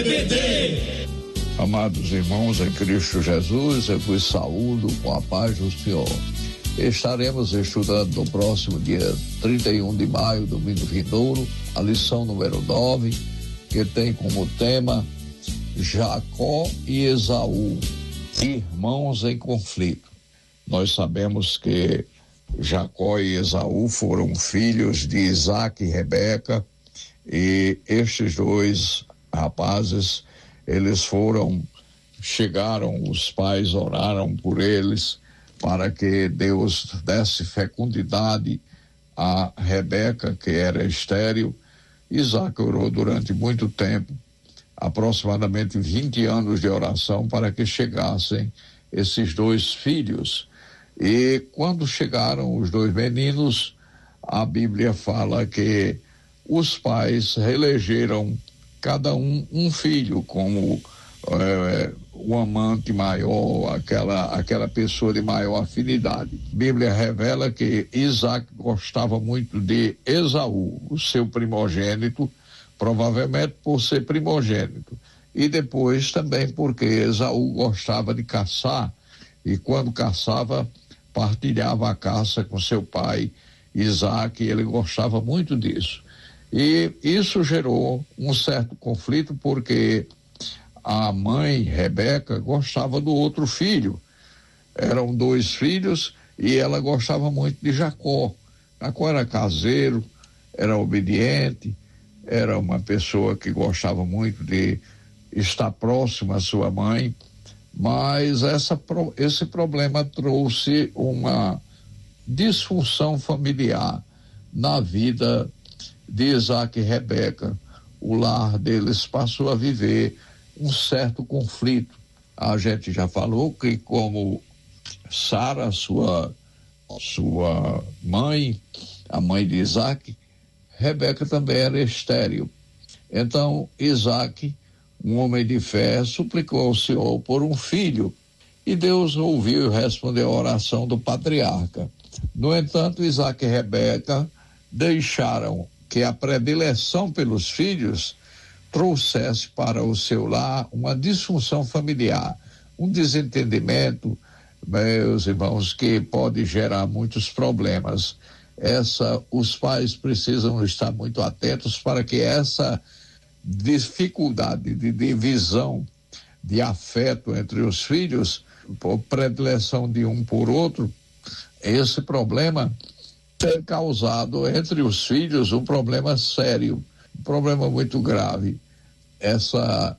RBD. Amados irmãos em Cristo Jesus, eu vos saúdo com a paz do Senhor. Estaremos estudando no próximo dia 31 de maio, domingo vindouro, a lição número 9, que tem como tema Jacó e Esaú, irmãos em conflito. Nós sabemos que Jacó e Esaú foram filhos de Isaac e Rebeca, e estes dois rapazes, eles chegaram, os pais oraram por eles para que Deus desse fecundidade a Rebeca, que era estéril. Isaac orou durante muito tempo, aproximadamente 20 anos de oração, para que chegassem esses dois filhos. E quando chegaram os dois meninos, a Bíblia fala que os pais elegeram cada um filho como o amante maior, aquela pessoa de maior afinidade. A Bíblia revela que Isaac gostava muito de Esaú, o seu primogênito, provavelmente por ser primogênito, e depois também porque Esaú gostava de caçar, e quando caçava, partilhava a caça com seu pai Isaac, e ele gostava muito disso. E isso gerou um certo conflito, porque a mãe, Rebeca, gostava do outro filho. Eram dois filhos e ela gostava muito de Jacó. Jacó era caseiro, era obediente, era uma pessoa que gostava muito de estar próximo à sua mãe, mas esse problema trouxe uma disfunção familiar na vida de Isaac e Rebeca. O lar deles passou a viver um certo conflito. A gente já falou que, como Sara, sua mãe, a mãe de Isaac, Rebeca também era estéril. Então Isaac, um homem de fé, suplicou ao Senhor por um filho, e Deus ouviu e respondeu a oração do patriarca. No entanto, Isaac e Rebeca deixaram que a predileção pelos filhos trouxesse para o seu lar uma disfunção familiar, um desentendimento, meus irmãos, que pode gerar muitos problemas. Os pais precisam estar muito atentos para que essa dificuldade de divisão de afeto entre os filhos, por predileção de um por outro, esse problema tem causado entre os filhos um problema sério, um problema muito grave. Essa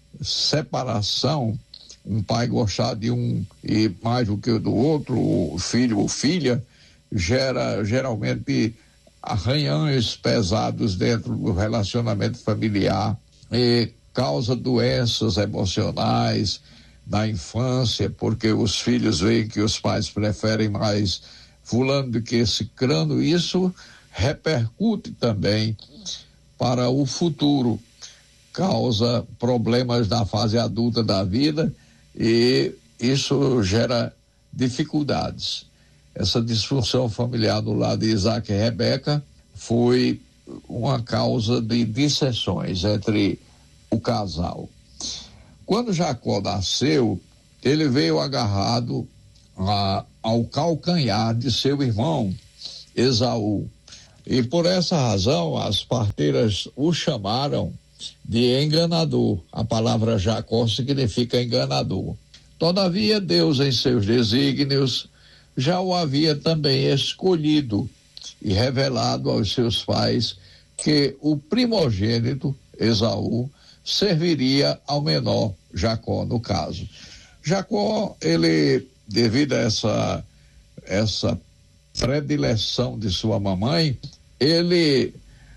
separação, um pai gostar de um e mais do que do outro, o filho ou filha, gera geralmente arranhões pesados dentro do relacionamento familiar e causa doenças emocionais na infância, porque os filhos veem que os pais preferem mais fulano do que esse crânio. Isso repercute também para o futuro, causa problemas na fase adulta da vida, e isso gera dificuldades. Essa disfunção familiar do lado de Isaac e Rebeca foi uma causa de dissensões entre o casal. Quando Jacó nasceu, ele veio agarrado ao calcanhar de seu irmão Esaú, e por essa razão as parteiras o chamaram de enganador. A palavra Jacó significa enganador. Todavia, Deus, em seus desígnios, já o havia também escolhido e revelado aos seus pais que o primogênito, Esaú, serviria ao menor, Jacó, no caso. Jacó, ele, devido a essa predileção de sua mamãe, ele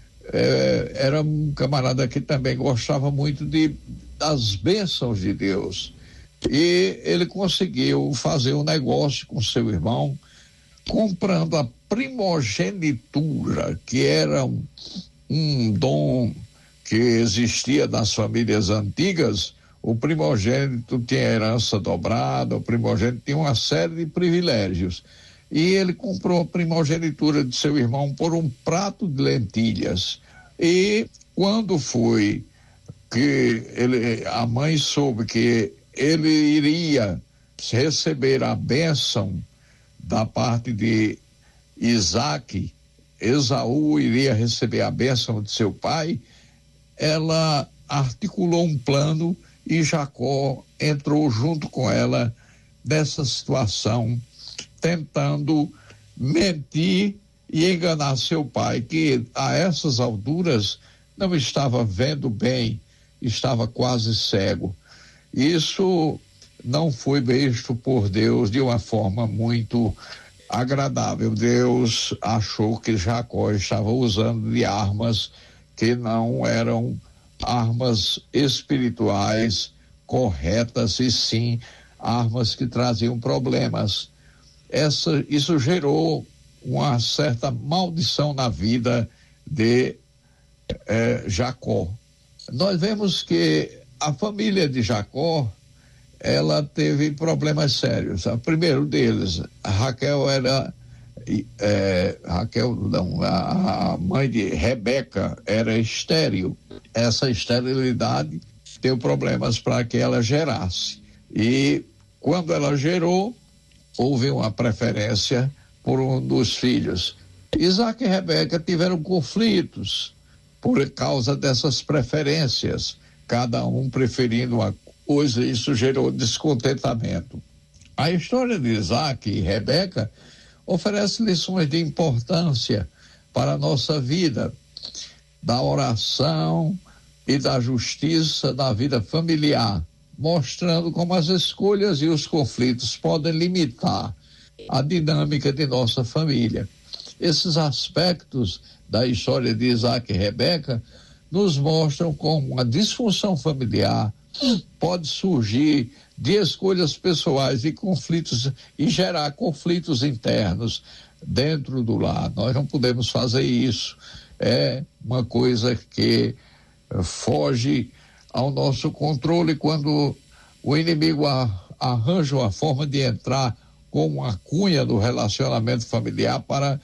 era um camarada que também gostava muito das bênçãos de Deus. E ele conseguiu fazer um negócio com seu irmão, comprando a primogenitura, que era um dom que existia nas famílias antigas. O primogênito tinha herança dobrada, o primogênito tinha uma série de privilégios. E ele comprou a primogenitura de seu irmão por um prato de lentilhas. E quando foi a mãe soube que ele iria receber a bênção da parte de Isaque, Esaú iria receber a bênção de seu pai, ela articulou um plano e Jacó entrou junto com ela nessa situação, tentando mentir e enganar seu pai, que a essas alturas não estava vendo bem, estava quase cego. Isso não foi visto por Deus de uma forma muito agradável. Deus achou que Jacó estava usando de armas que não eram armas espirituais corretas, e sim armas que traziam problemas. Isso gerou uma certa maldição na vida de Jacó. Nós vemos que a família de Jacó, ela teve problemas sérios. O primeiro deles, a mãe de Rebeca era estéril. Essa esterilidade deu problemas para que ela gerasse. E quando ela gerou, houve uma preferência por um dos filhos. Isaac e Rebeca tiveram conflitos por causa dessas preferências, cada um preferindo uma coisa, isso gerou descontentamento. A história de Isaac e Rebeca oferece lições de importância para a nossa vida, da oração e da justiça na vida familiar, mostrando como as escolhas e os conflitos podem limitar a dinâmica de nossa família. Esses aspectos da história de Isaac e Rebeca nos mostram como a disfunção familiar pode surgir de escolhas pessoais e conflitos e gerar conflitos internos dentro do lar. Nós não podemos fazer isso. É uma coisa que foge ao nosso controle quando o inimigo arranja uma forma de entrar com uma cunha do relacionamento familiar para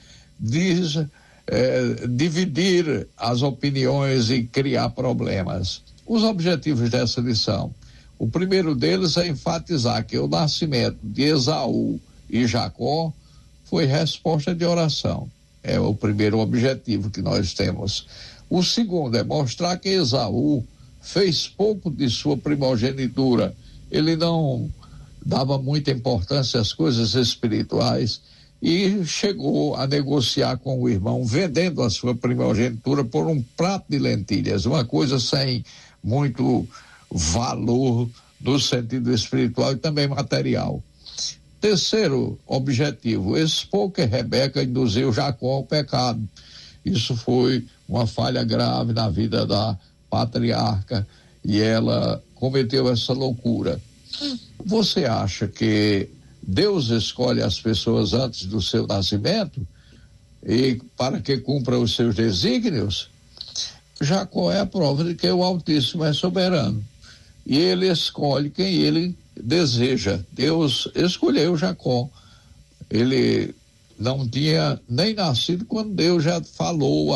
dividir as opiniões e criar problemas. Os objetivos dessa lição: o primeiro deles é enfatizar que o nascimento de Esaú e Jacó foi resposta de oração. É o primeiro objetivo que nós temos. O segundo é mostrar que Esaú fez pouco de sua primogenitura. Ele não dava muita importância às coisas espirituais e chegou a negociar com o irmão, vendendo a sua primogenitura por um prato de lentilhas, uma coisa sem muito valor no sentido espiritual e também material. Terceiro objetivo: expor que Rebeca induziu Jacó ao pecado. Isso foi uma falha grave na vida da patriarca e ela cometeu essa loucura. Você acha que Deus escolhe as pessoas antes do seu nascimento e para que cumpra os seus desígnios? Jacó é a prova de que o Altíssimo é soberano e ele escolhe quem ele deseja. Deus escolheu Jacó. Ele não tinha nem nascido quando Deus já falou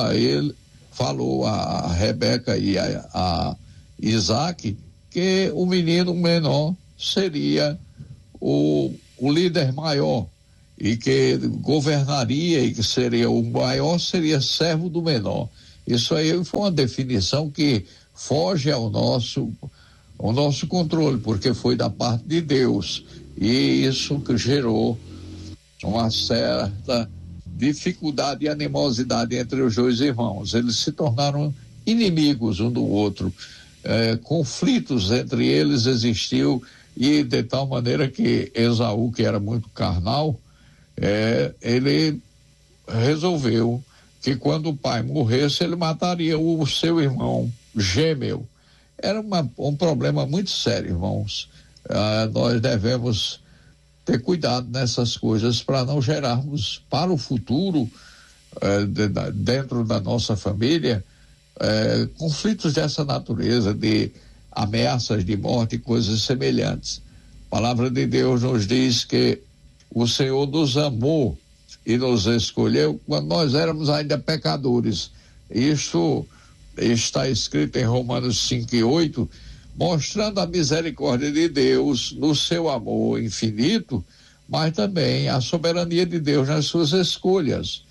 a Rebeca e a Isaac que o menino menor seria o líder maior e que governaria, e que seria o maior, seria servo do menor. Isso aí foi uma definição que foge ao nosso controle, porque foi da parte de Deus, e isso que gerou uma certa dificuldade e animosidade entre os dois irmãos. Eles se tornaram inimigos um do outro. Conflitos entre eles existiu, e de tal maneira que Esaú, que era muito carnal, ele resolveu que quando o pai morresse, ele mataria o seu irmão gêmeo. Era um problema muito sério, irmãos. Nós devemos ter cuidado nessas coisas para não gerarmos para o futuro, dentro da nossa família, conflitos dessa natureza, de ameaças de morte e coisas semelhantes. A palavra de Deus nos diz que o Senhor nos amou e nos escolheu quando nós éramos ainda pecadores. Isso está escrito em Romanos 5:8, mostrando a misericórdia de Deus no seu amor infinito, mas também a soberania de Deus nas suas escolhas.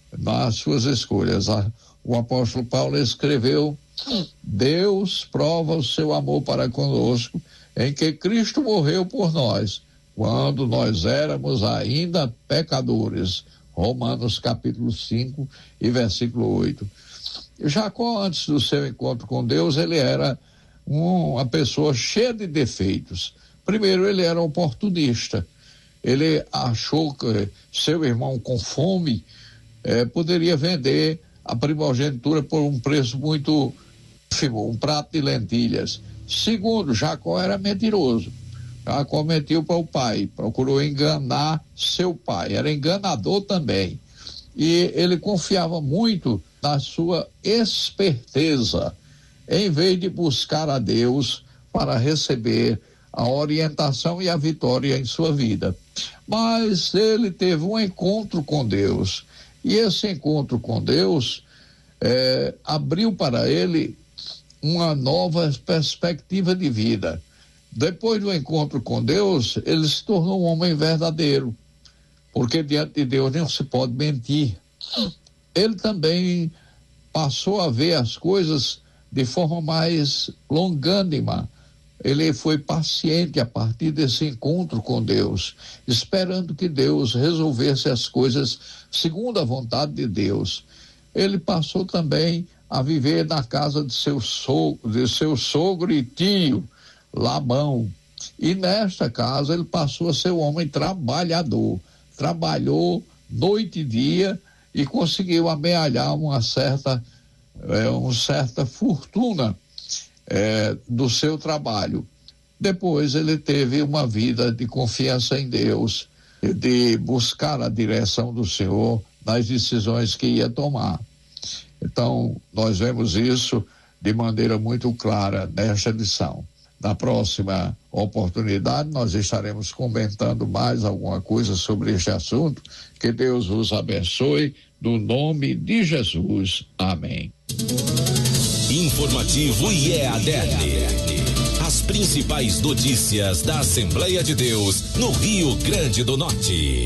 O apóstolo Paulo escreveu: Deus prova o seu amor para conosco em que Cristo morreu por nós, quando nós éramos ainda pecadores. Romanos capítulo 5 e versículo 8. Jacó, antes do seu encontro com Deus, ele era uma pessoa cheia de defeitos. Primeiro, ele era oportunista. Ele achou que seu irmão com fome poderia vender a primogenitura por um preço muito ínfimo, um prato de lentilhas. Segundo, Jacó era mentiroso. Jacó mentiu para o pai, procurou enganar seu pai, era enganador também. E ele confiava muito na sua esperteza, em vez de buscar a Deus para receber a orientação e a vitória em sua vida. Mas ele teve um encontro com Deus, e esse encontro com Deus abriu para ele uma nova perspectiva de vida. Depois do encontro com Deus, ele se tornou um homem verdadeiro, porque diante de Deus não se pode mentir. Ele também passou a ver as coisas de forma mais longânima. Ele foi paciente a partir desse encontro com Deus, esperando que Deus resolvesse as coisas segundo a vontade de Deus. Ele passou também a viver na casa de seu sogro e tio, Labão. E nesta casa ele passou a ser um homem trabalhador. Trabalhou noite e dia e conseguiu amealhar uma certa fortuna do seu trabalho. Depois ele teve uma vida de confiança em Deus, de buscar a direção do Senhor nas decisões que ia tomar. Então, nós vemos isso de maneira muito clara nesta lição. Na próxima oportunidade, nós estaremos comentando mais alguma coisa sobre este assunto. Que Deus os abençoe, no nome de Jesus. Amém. Informativo IEADERN. As principais notícias da Assembleia de Deus no Rio Grande do Norte.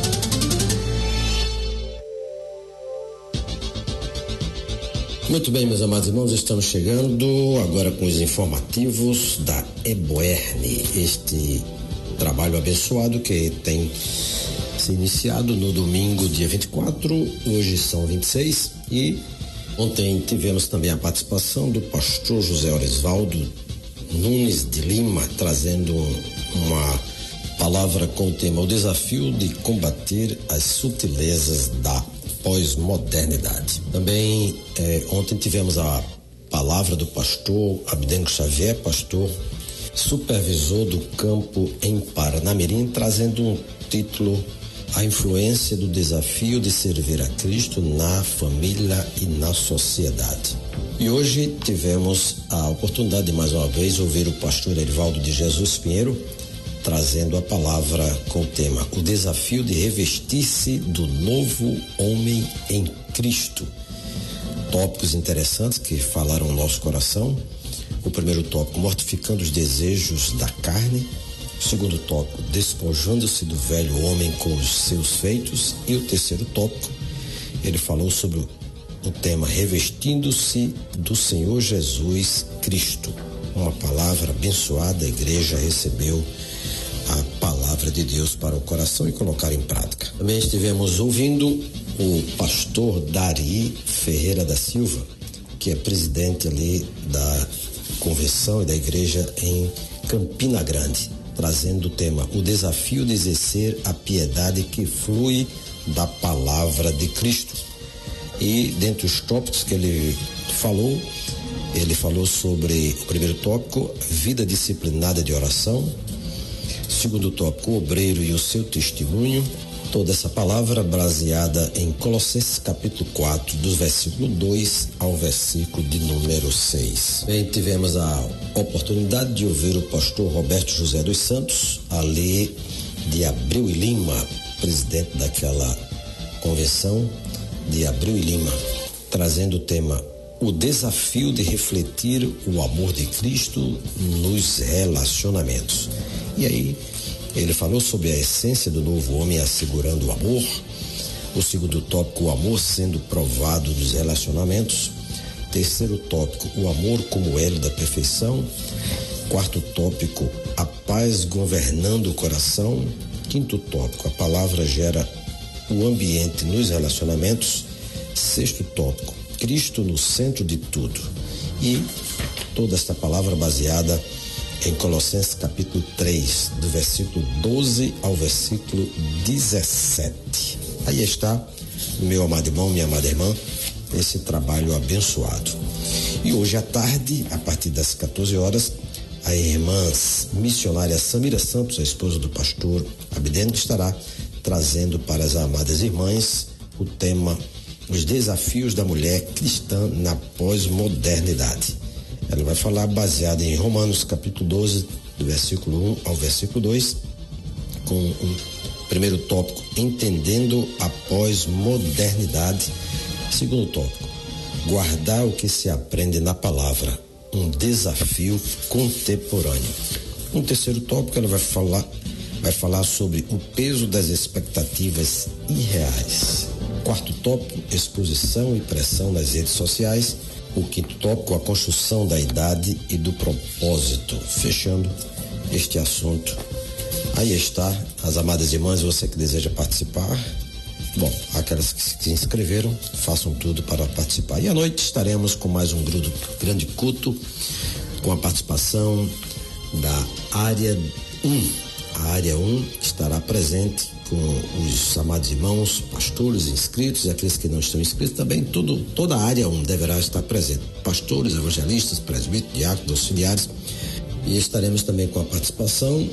Muito bem, meus amados irmãos, estamos chegando agora com os informativos da EBOERN, este trabalho abençoado que tem se iniciado no domingo, dia 24, hoje são 26, e ontem tivemos também a participação do pastor José Oresvaldo Nunes de Lima, trazendo uma palavra com o tema: o desafio de combater as sutilezas da pós-modernidade. Também ontem tivemos a palavra do pastor Abdengo Xavier, pastor supervisor do campo em Paranamirim, trazendo um título: a influência do desafio de servir a Cristo na família e na sociedade. E hoje tivemos a oportunidade de mais uma vez ouvir o pastor Erivaldo de Jesus Pinheiro, trazendo a palavra com o tema: o desafio de revestir-se do novo homem em Cristo. Tópicos interessantes que falaram no nosso coração. O primeiro tópico: mortificando os desejos da carne. O segundo tópico: despojando-se do velho homem com os seus feitos. E o terceiro tópico, ele falou sobre o tema: revestindo-se do Senhor Jesus Cristo. Uma palavra abençoada. A igreja recebeu a palavra de Deus para o coração e colocar em prática. Também estivemos ouvindo o pastor Dari Ferreira da Silva, que é presidente ali da convenção e da igreja em Campina Grande, trazendo o tema: o desafio de exercer a piedade que flui da palavra de Cristo. E dentre os tópicos que ele falou sobre o primeiro tópico: vida disciplinada de oração. Segundo tópico: o obreiro e o seu testemunho. Toda essa palavra baseada em Colossenses capítulo 4, dos versículos 2 ao versículo de número 6. Bem, tivemos a oportunidade de ouvir o pastor Roberto José dos Santos, ali de Abreu e Lima, presidente daquela convenção de Abreu e Lima, trazendo o tema: o desafio de refletir o amor de Cristo nos relacionamentos. E aí, ele falou sobre a essência do novo homem assegurando o amor. O segundo tópico, o amor sendo provado nos relacionamentos. Terceiro tópico, o amor como elo da perfeição. Quarto tópico, a paz governando o coração. Quinto tópico, a palavra gera o ambiente nos relacionamentos. Sexto tópico, Cristo no centro de tudo. E toda esta palavra baseada em Colossenses capítulo 3, do versículo 12 ao versículo 17. Aí está, meu amado irmão, minha amada irmã, esse trabalho abençoado. E hoje à tarde, a partir das 14 horas, a irmã missionária Samira Santos, a esposa do pastor Abdeno, estará trazendo para as amadas irmãs o tema Os Desafios da Mulher Cristã na Pós-Modernidade. Ela vai falar baseada em Romanos capítulo 12, do versículo 1 ao versículo 2, com o primeiro tópico, entendendo a pós-modernidade. Segundo tópico, guardar o que se aprende na palavra, um desafio contemporâneo. Um terceiro tópico, ela vai falar sobre o peso das expectativas irreais. Quarto tópico, exposição e pressão nas redes sociais. O quinto tópico, a construção da idade e do propósito. Fechando este assunto. Aí está, as amadas irmãs, você que deseja participar. Bom, aquelas que se inscreveram, façam tudo para participar. E à noite estaremos com mais um grande culto, com a participação da área 1. A área 1 estará presente com os amados irmãos, pastores inscritos e aqueles que não estão inscritos também. Toda a área 1 deverá estar presente. Pastores, evangelistas, presbíteros, diáconos, auxiliares. E estaremos também com a participação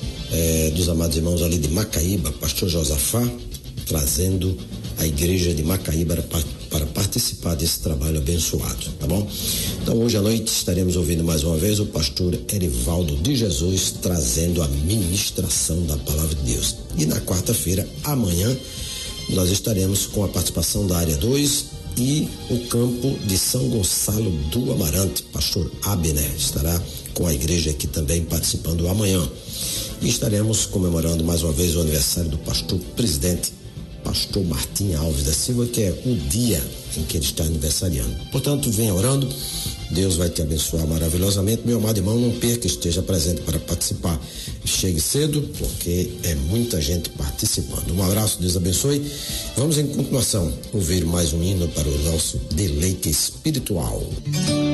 dos amados irmãos ali de Macaíba, pastor Josafá, trazendo a igreja de Macaíba para participar desse trabalho abençoado, tá bom? Então hoje à noite estaremos ouvindo mais uma vez o pastor Erivaldo de Jesus trazendo a ministração da palavra de Deus. E na quarta-feira, amanhã, nós estaremos com a participação da área 2 e o campo de São Gonçalo do Amarante. Pastor Abner estará com a igreja aqui também participando amanhã. E estaremos comemorando mais uma vez o aniversário do pastor presidente, pastor Martim Alves da Silva, que é o dia em que ele está aniversariando. Portanto, venha orando, Deus vai te abençoar maravilhosamente. Meu amado irmão, não perca, esteja presente para participar. Chegue cedo, porque é muita gente participando. Um abraço, Deus abençoe. Vamos em continuação ouvir mais um hino para o nosso deleite espiritual.